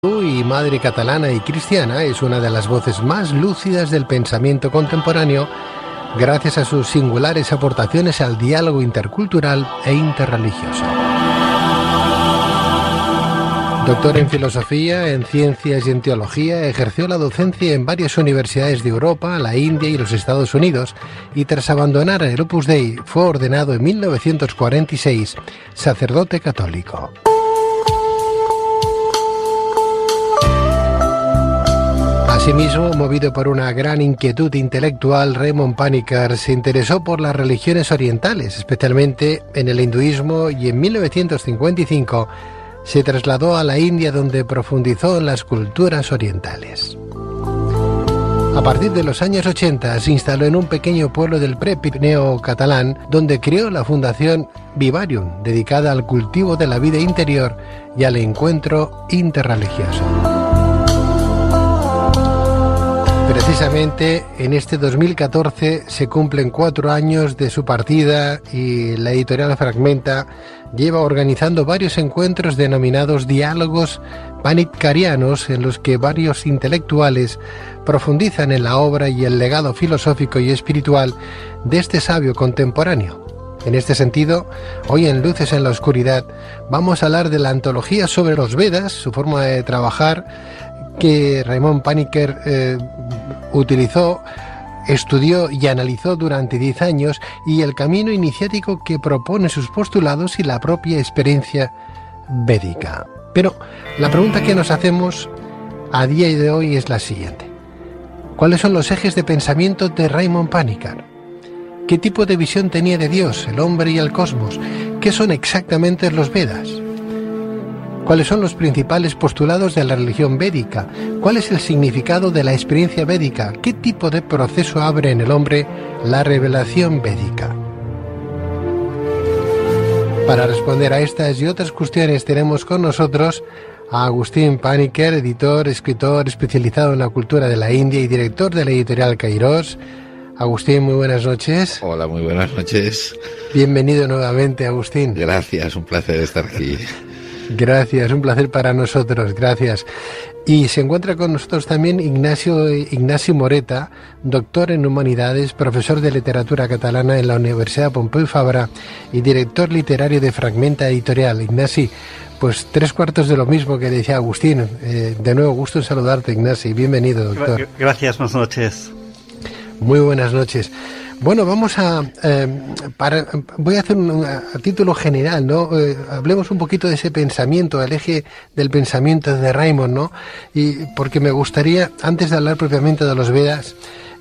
Y madre catalana y cristiana, es una de las voces más lúcidas del pensamiento contemporáneo gracias a sus singulares aportaciones al diálogo intercultural e interreligioso. Doctor en filosofía, en ciencias y en teología, ejerció la docencia en varias universidades de Europa, la India y los Estados Unidos, y tras abandonar el Opus Dei fue ordenado en 1946 sacerdote católico. Asimismo, movido por una gran inquietud intelectual, Raymond Panikkar se interesó por las religiones orientales, especialmente en el hinduismo, y en 1955 se trasladó a la India, donde profundizó en las culturas orientales. A partir de los años 80 se instaló en un pequeño pueblo del Prepirineo catalán, donde creó la Fundación Vivarium, dedicada al cultivo de la vida interior y al encuentro interreligioso. Precisamente en este 2014 se cumplen 4 años de su partida y la editorial Fragmenta lleva organizando varios encuentros denominados diálogos panikkarianos, en los que varios intelectuales profundizan en la obra y el legado filosófico y espiritual de este sabio contemporáneo. En este sentido, hoy en Luces en la Oscuridad vamos a hablar de la antología sobre los Vedas, su forma de trabajar, que Raymond Panikkar utilizó, estudió y analizó durante 10 años, y el camino iniciático que propone sus postulados y la propia experiencia védica. Pero la pregunta que nos hacemos a día de hoy es la siguiente: ¿cuáles son los ejes de pensamiento de Raymond Panikkar? ¿Qué tipo de visión tenía de Dios, el hombre y el cosmos? ¿Qué son exactamente los Vedas? ¿Cuáles son los principales postulados de la religión védica? ¿Cuál es el significado de la experiencia védica? ¿Qué tipo de proceso abre en el hombre la revelación védica? Para responder a estas y otras cuestiones tenemos con nosotros a Agustín Panikkar, editor, escritor especializado en la cultura de la India y director de la editorial Kairos. Agustín, muy buenas noches. Hola, muy buenas noches. Bienvenido nuevamente, Agustín. Gracias, un placer estar aquí. Gracias, un placer para nosotros, gracias. Y se encuentra con nosotros también Ignasi Moreta, doctor en Humanidades, profesor de Literatura Catalana en la Universidad Pompeu Fabra y director literario de Fragmenta Editorial. Ignasi, pues 3/4 de lo mismo que decía Agustín. De nuevo, gusto en saludarte, Ignasi. Bienvenido, doctor. Gracias, buenas noches. Muy buenas noches. Bueno, vamos a voy a hacer a título general, ¿no? Hablemos un poquito de ese pensamiento, el eje del pensamiento de Raymond, ¿no? Y porque me gustaría, antes de hablar propiamente de los Vedas,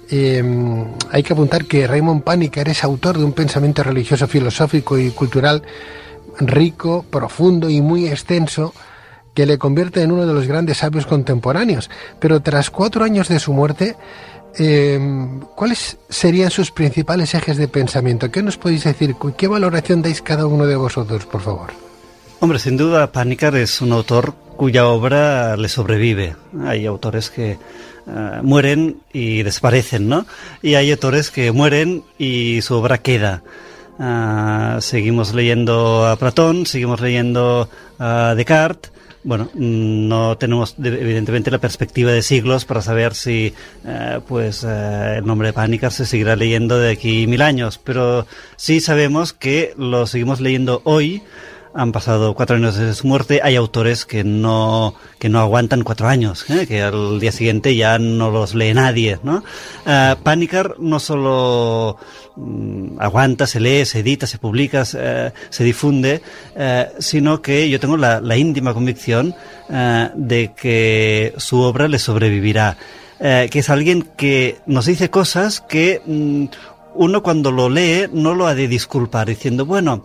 hay que apuntar que Raymond Panikkar es autor de un pensamiento religioso, filosófico y cultural rico, profundo y muy extenso, que le convierte en uno de los grandes sabios contemporáneos. Pero tras 4 años de su muerte, ¿cuáles serían sus principales ejes de pensamiento? ¿Qué nos podéis decir? ¿Qué valoración dais cada uno de vosotros, por favor? Hombre, sin duda, Panikkar es un autor cuya obra le sobrevive. Hay autores que mueren y desaparecen, ¿no? Y hay autores que mueren y su obra queda. Seguimos leyendo a Platón, seguimos leyendo a Descartes. Bueno, no tenemos evidentemente la perspectiva de siglos para saber si el nombre de Panikkar se seguirá leyendo de aquí 1000 años, pero sí sabemos que lo seguimos leyendo hoy. Han pasado 4 años desde su muerte. Hay autores que no aguantan 4 años, que al día siguiente ya no los lee nadie, ¿no? Panikkar no solo aguanta, se lee, se edita, se publica, se difunde, sino que yo tengo la íntima convicción de que su obra le sobrevivirá, que es alguien que nos dice cosas que uno cuando lo lee no lo ha de disculpar diciendo, bueno,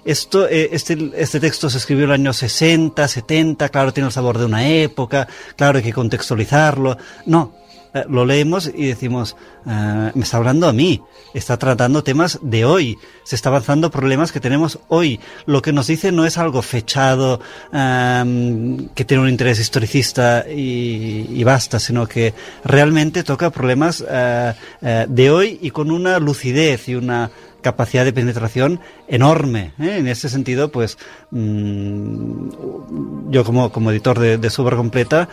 este texto se escribió en el año 60, 70, claro, tiene el sabor de una época, claro, hay que contextualizarlo. No, lo leemos y decimos, me está hablando a mí, está tratando temas de hoy, se está avanzando problemas que tenemos hoy. Lo que nos dice no es algo fechado, que tiene un interés historicista y basta, sino que realmente toca problemas de hoy y con una lucidez y una capacidad de penetración enorme, ¿eh? En ese sentido, pues yo como editor de su obra completa,